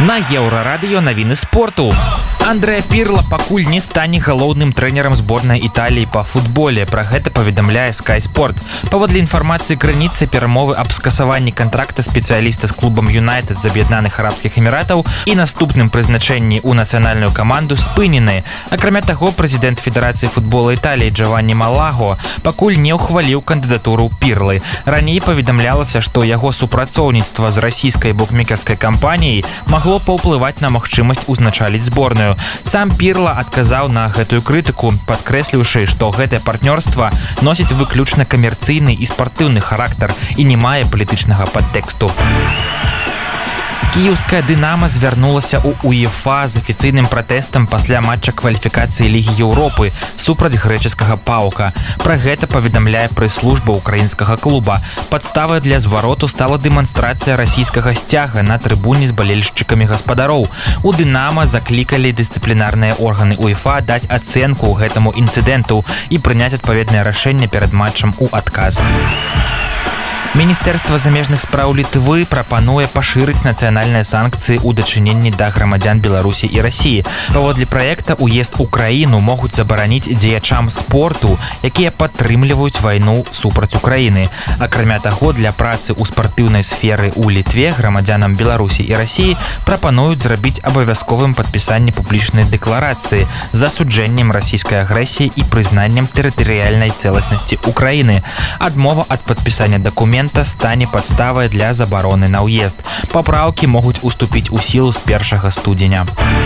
На Еўрарадыё навіны спорту. Андрэа Пірло пакуль не стане галоўным трэнерам зборнай Італіі па футболе. Пра гэта паведамляе Sky Sport. Паводле інфармацыі крыніцы, перамовы аб скасаванні кантракта спецыяліста з клубам Юнайтед з Аб'яднаных Арабскіх Эміратаў і наступным прызначэнні ў нацыянальную каманду спынены. Акрамя таго, прэзідэнт Федэрацыі футбола Італіі Джаванні Малаго пакуль не ўхваліў кандыдатуру Пірлы. Раней паведамлялася, што яго супрацоўніцтва з расійскай букмекерскай кампаніяй магло паўплываць на магчымасць узначаліць зборную. Сам Пірло адказаў на гэтую крытыку, падкрэсліўшы, што гэтае партнёрства носіць выключна камерцыйны і спартыўны характар і не мае палітычнага падтэксту. Кіеўская «Дынама» звярнулася ў УЕФА з афіцыйным пратэстам пасля матча кваліфікацыі Лігі Еўропы супраць грэчаскага «Паука». Пра гэта паведамляе прэс-служба ўкраінскага клуба. Падставай для звароту стала дэманстрацыя расійскага сцяга на трыбуне з балельшчыкамі гаспадароў. У «Дынама» заклікалі дысцыплінарныя органы УЕФА даць ацэнку гэтаму інцыдэнту і прыняць адпаведнае рашэнне перад матчам у адказ. Міністэрства замежных спраў Літвы прапануе пашырыць нацыянальныя санкцыі ў дачыненні да грамадзян Беларусі і Расіі. Паводле праекта уезд у краіну могуць забараніць дзеячам спорту, якія падтрымліваюць вайну супраць Украіны. Акрамя таго, для працы ў спартыўнай сферы ў Літве грамадзянам Беларусі і Расіі прапануюць зрабіць абавязковым падпісанне публічнай дэкларацыі з асуджэннем расійскай агрэсіі і прызнаннем тэрытарыяльнай цэласнасці Украіны. Адмова ад падпісання дакумента стане падставай для забароны на ўезд. Папраўкі могуць уступіць у сілу з 1 студзеня.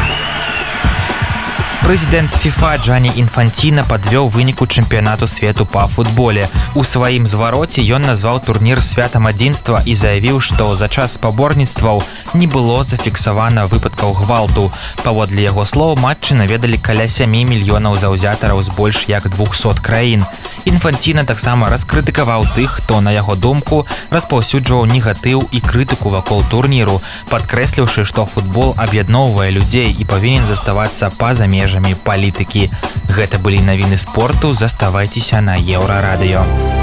Прэзідэнт ФІФА Джанні Інфанціна падвёў выніку чэмпіянату свету па футболе. У сваім звароце ён назваў турнір святам адзінства і заявіў, што за час спаборніцтваў не было зафіксавана выпадкаў гвалту. Паводле яго слоў, матчы наведалі каля 7 мільёнаў заўзятараў з больш як 200 краін. Інфанціна таксама раскрытыкаваў тых, хто, на яго думку, распаўсюджваў негатыў і крытыку вакол турніру, падкрэсліўшы, што футбол аб'ядноўвае людзей і павінен заставацца па-за межамі палітыкі. Гэта былі навіны спорту, заставайцеся на Еўрарадыё.